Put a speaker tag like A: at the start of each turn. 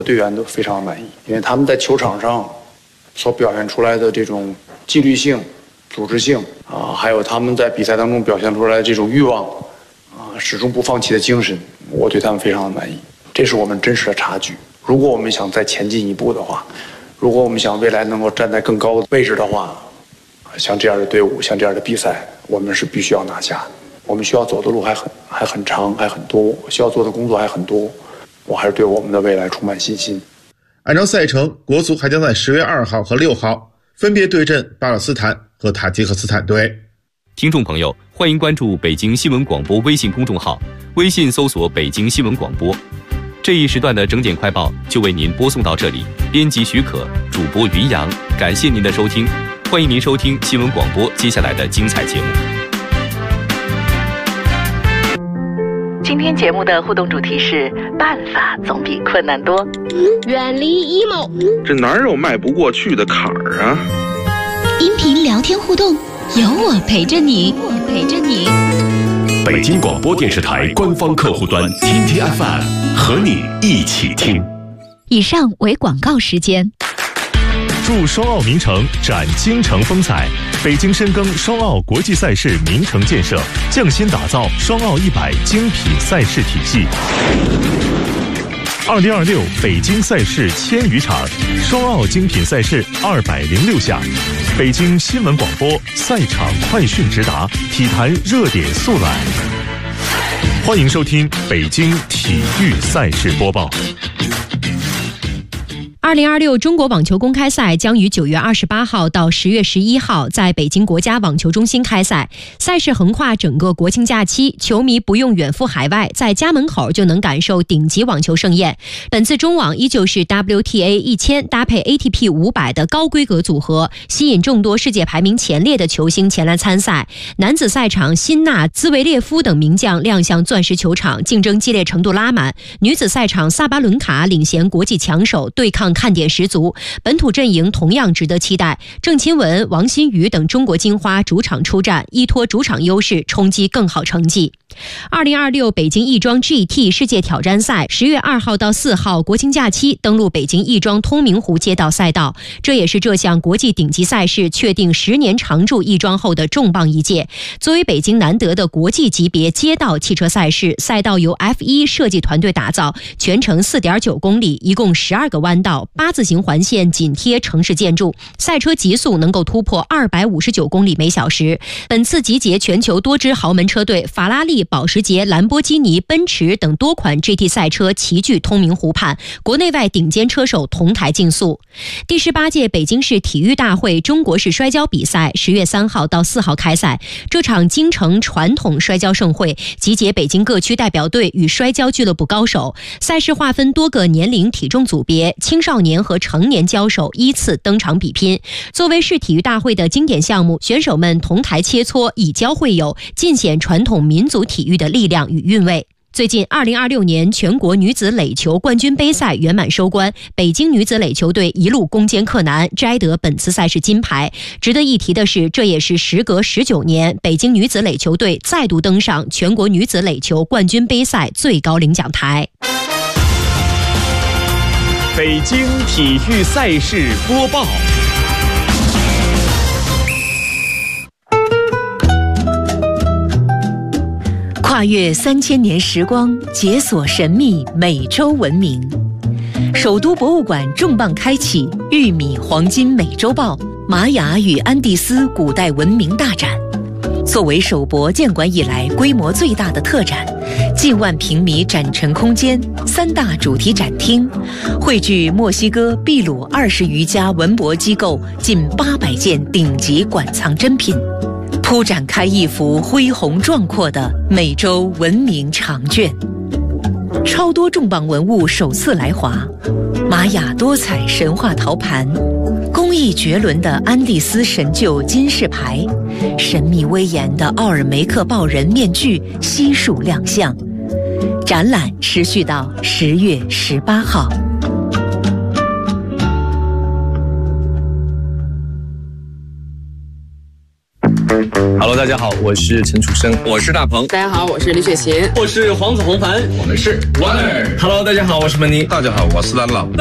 A: 队员都非常满意，因为他们在球场上所表现出来的这种纪律性、组织性还有他们在比赛当中表现出来的这种欲望始终不放弃的精神，我对他们非常的满意。这是我们真实的差距。如果我们想再前进一步的话，如果我们想未来能够站在更高的位置的话，像这样的队伍，像这样的比赛，我们是必须要拿下。我们需要走的路还很长，还很多，需要做的工作还很多。我还是对我们的未来充满信心。
B: 按照赛程，国足还将在10月2号和6号分别对阵巴勒斯坦和塔吉克斯坦队。
C: 听众朋友，欢迎关注北京新闻广播微信公众号，微信搜索北京新闻广播。这一时段的整点快报就为您播送到这里，编辑许可，主播云阳，感谢您的收听，欢迎您收听新闻广播接下来的精彩节目。
D: 今天节目的互动主题是办法总比困难多，
E: 远离 emo，
F: 这哪有迈不过去的坎儿啊？
G: 音频聊天互动，有我陪着你，
H: 北京广播电视台官方客户端天天 FM 和你一起听。
G: 以上为广告时间。
H: 祝双奥名城展京城风采，北京深耕双奥国际赛事名城建设，匠心打造双奥100精品赛事体系。2026北京赛事1000余场，双奥精品赛事206项，北京新闻广播赛场快讯直达，体坛热点速览。欢迎收听北京体育赛事播报。
I: 2026中国网球公开赛将于9月28号到10月11号在北京国家网球中心开赛，赛事横跨整个国庆假期，球迷不用远赴海外，在家门口就能感受顶级网球盛宴。本次中网依旧是 WTA 1000搭配 ATP 500的高规格组合，吸引众多世界排名前列的球星前来参赛。男子赛场，辛纳、兹维列夫等名将亮相钻石球场，竞争激烈程度拉满。女子赛场，萨巴伦卡领衔国际强手，对抗看点十足，本土阵营同样值得期待。郑钦文、王欣瑜等中国金花主场出战，依托主场优势冲击更好成绩。2026北京亦庄 GT 世界挑战赛10月2号到4号国庆假期登陆北京亦庄通明湖街道赛道，这也是这项国际顶级赛事确定10年常驻亦庄后的重磅一届。作为北京难得的国际级别街道汽车赛事，赛道由 F1 设计团队打造，全程 4.9 公里，一共12个弯道，8字形环线紧贴城市建筑，赛车极速能够突破259公里每小时。本次集结全球多支豪门车队，法拉利、保时捷、兰博基尼、奔驰等多款 GT 赛车齐聚通明湖畔，国内外顶尖车手同台竞速。第18届北京市体育大会中国式摔跤比赛10月3号到4号开赛，这场京城传统摔跤盛会集结北京各区代表队与摔跤俱乐部高手，赛事划分多个年龄体重组别，青少年和成年交手依次登场比拼。作为市体育大会的经典项目，选手们同台切磋，以交会友，尽显传统民族体育的力量与韵味。最近2026年全国女子垒球冠军杯赛圆满收官，北京女子垒球队一路攻坚克难，摘得本次赛事金牌。值得一提的是，这也是时隔19年，北京女子垒球队再度登上全国女子垒球冠军杯赛最高领奖台。
H: 北京体育赛事播报。
D: 跨越3000年时光，解锁神秘美洲文明。首都博物馆重磅开启玉米黄金美洲豹玛雅与安第斯古代文明大展。作为首博建馆以来规模最大的特展，近万平米展陈空间，3大主题展厅，汇聚墨西哥、秘鲁20余家文博机构近800件顶级馆藏珍品，铺展开一幅恢宏壮阔的美洲文明长卷。超多重磅文物首次来华，玛雅多彩神话陶盘，工艺绝伦的安第斯神鹫金饰牌，神秘威严的奥尔梅克豹人面具悉数亮相。展览持续到10月18号。
J: Hello， 大家好，我是陈楚生，
K: 我是大鹏，
L: 大家好，我是李雪琴，
M: 我是黄子弘凡，
N: 我们是 Runner。
O: Hello， 大家好，我是门尼，
P: 大家好，我是蓝老。